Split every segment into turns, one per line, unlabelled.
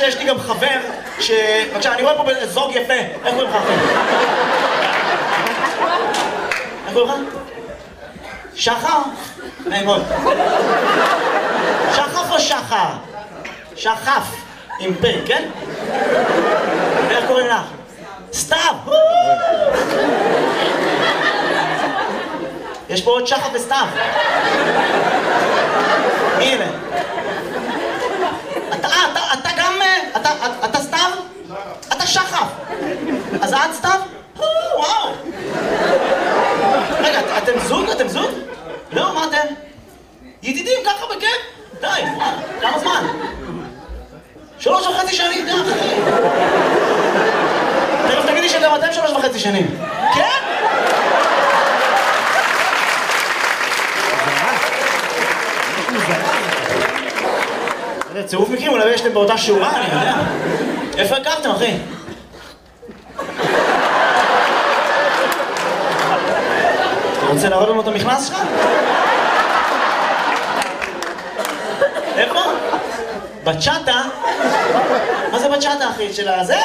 שיש לי גם חבר ש... בבקשה, אני רואה פה זוג יפה. איך קוראים לך אחי? איך קוראים לך? שחר? נעים מאוד. שחף או שחר? שחף. עם פה, כן? ואיך קוראים לך? סתיו! יש פה עוד שחף וסתיו. הנה. אתה גם... אתה סתיו? אתה שחף. אז את סתיו? וואו. רגע, אתם זוג? אתם זוג? לא, מה אתם? ידידים ככה בכיף? די, כמה זמן? 3.5 שנים, די. תכף תגידי שגם אתם 3.5 שנים. כן? זה צירוף מקרים, אולי יש להם באותה שורה, אני יודע. איפה הכרתם, אחי? אתה רוצה להראות לנו את המכנס שלך? איפה? בצ'אטה? מה זה בצ'אטה, אחי? של הזה?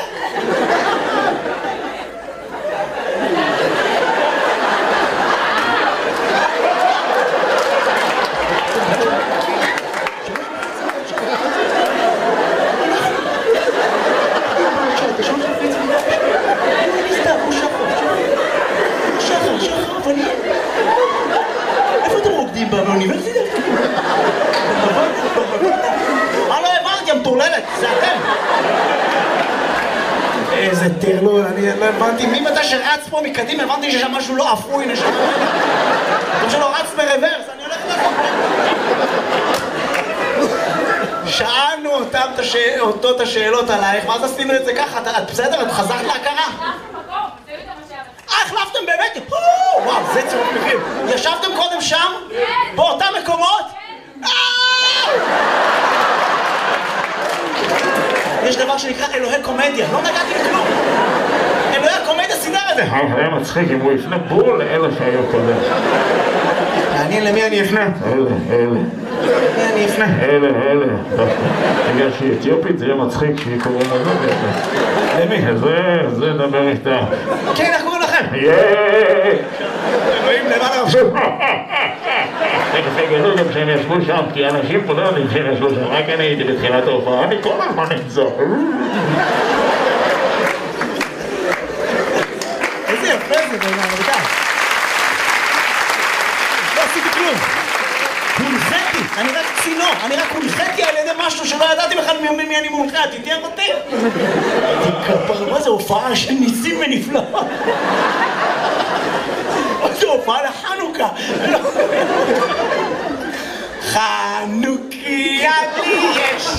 איפה אתם רוקדים באוניברסיטה? מה לא הבנתי, המטורללת? זה אתם! איזה טרלול, אני לא הבנתי. ממתי שרץ פה מקדימה, הבנתי ששם משהו לא אפוי, נשמע. כמו שלא רץ ברוורס, אני הולך לך. שאלנו אותו את השאלות עלייך, ואז עשינו את זה ככה. את בסדר? את חזרת להכרה? החלפתם באמת? וואו, זה צירוף מקרים. ישבתם קודם שם? באותם מקומות? יש דבר שנקרא אלוהי קומדיה, לא נגעתי בכלום. אלוהי הקומדיה סידר את זה.
היה מצחיק אם הוא יפנה בול לאלה שהיו קודם.
מעניין למי אני אפנה?
אלה.
למי אני אפנה?
אלה. בגלל שהיא אתיופית זה יהיה מצחיק שהיא קוראים לזה.
למי?
זה נדבר איתה.
כן, איך קוראים לכם? אלוהים למעלה עכשיו.
תכף יגלו גם שהם ישבו שם, כי אנשים פה לא יודעים שהם ישבו שם, רק אני הייתי בתחילת ההופעה, אני כל הזמן נמצא.
איזה יפה זה בעיניי, רבותיי. לא עשיתי כלום. הונחתי, אני רק צינור, אני רק הונחתי על ידי משהו שלא ידעתי בכלל מי אני מונחה, תתייח אותי. כפר, מה זה הופעה של ניסים ונפלאות? זה הופעה לחנוכה. חנוכיה לי יש,